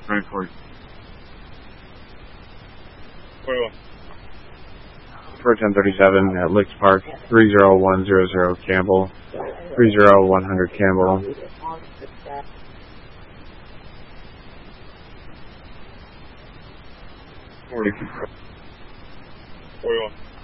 Right for 1037 at Licks Park, 30100 Campbell, 30100 Campbell. 41.